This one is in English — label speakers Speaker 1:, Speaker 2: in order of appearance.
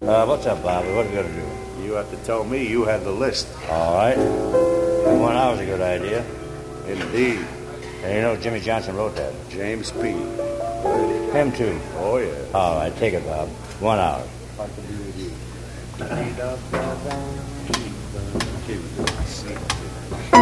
Speaker 1: What's up, Bobby? What are we going to do?
Speaker 2: You have to tell me. You had the list.
Speaker 1: All right. 1 hour's a good idea.
Speaker 2: Indeed.
Speaker 1: And you know Jimmy Johnson wrote that.
Speaker 2: James P.
Speaker 1: Him too.
Speaker 2: Oh, yeah.
Speaker 1: All right, take it, Bob. 1 hour.
Speaker 2: I can be with you.